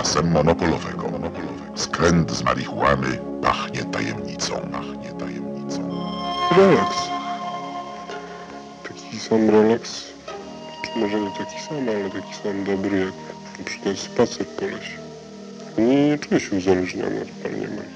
zapasem monopolowego. Skręt z marihuany pachnie tajemnicą. Relax. Taki sam relaks, czy może nie taki sam, ale taki sam dobry jak na przykład spacer po lesie. Nie czuję się uzależniony od palenia marihuany.